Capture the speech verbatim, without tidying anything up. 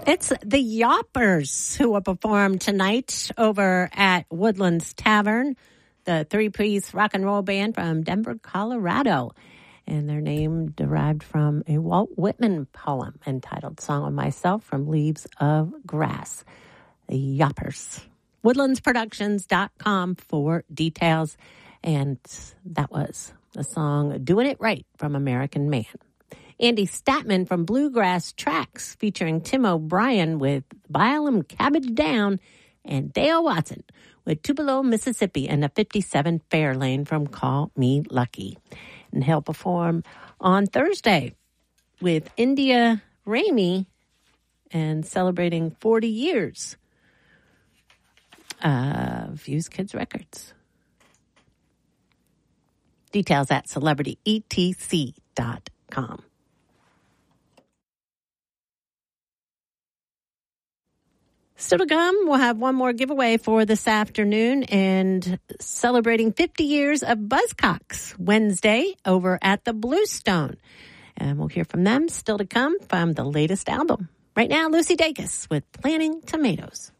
It's the Yoppers who will perform tonight over at Woodlands Tavern, the three-piece rock and roll band from Denver, Colorado. And their name derived from a Walt Whitman poem entitled Song of Myself from Leaves of Grass. The Yoppers. woodlands productions dot com for details. And that was the song Doing It Right from American Man. Andy Statman from Bluegrass Tracks featuring Tim O'Brien with Bile 'em Cabbage Down, and Dale Watson with Tupelo, Mississippi, and the fifty-seven Fairlane from Call Me Lucky. And he'll perform on Thursday with India Ramey and celebrating forty years of Fuse Kids Records. Details at celebrity e t c dot com. Still to come, we'll have one more giveaway for this afternoon and celebrating fifty years of Buzzcocks Wednesday over at the Bluestone. And we'll hear from them still to come from the latest album. Right now, Lucy Dacus with Planting Tomatoes.